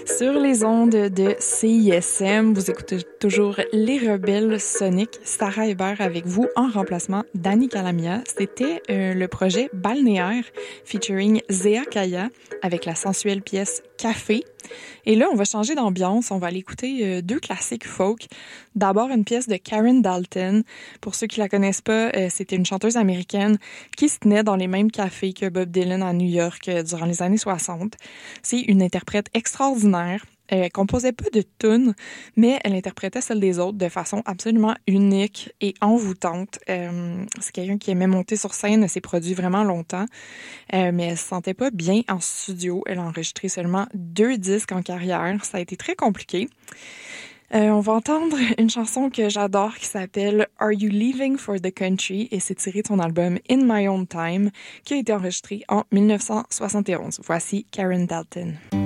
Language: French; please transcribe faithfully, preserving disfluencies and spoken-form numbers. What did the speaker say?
Sur les ondes de C I S M, vous écoutez toujours Les Rebelles Soniques. Sarah Hébert avec vous en remplacement d'Annie Calamia. C'était euh, le projet Balnéaire featuring Zéa Kaya avec la sensuelle pièce Café. Et là, on va changer d'ambiance. On va aller écouter euh, deux classiques folk. D'abord, une pièce de Karen Dalton. Pour ceux qui la connaissent pas, euh, c'était une chanteuse américaine qui se tenait dans les mêmes cafés que Bob Dylan à New York euh, durant les années soixante. C'est une interprète extraordinaire. Elle composait pas de tunes, mais elle interprétait celles des autres de façon absolument unique et envoûtante. Euh, c'est quelqu'un qui aimait monter sur scène, elle s'est produit vraiment longtemps, euh, mais elle se sentait pas bien en studio. Elle a enregistré seulement deux disques en carrière. Ça a été très compliqué. Euh, on va entendre une chanson que j'adore qui s'appelle « Are You Leaving for the Country » et c'est tiré de son album « In My Own Time » qui a été enregistré en dix-neuf cent soixante et onze. Voici Karen Dalton.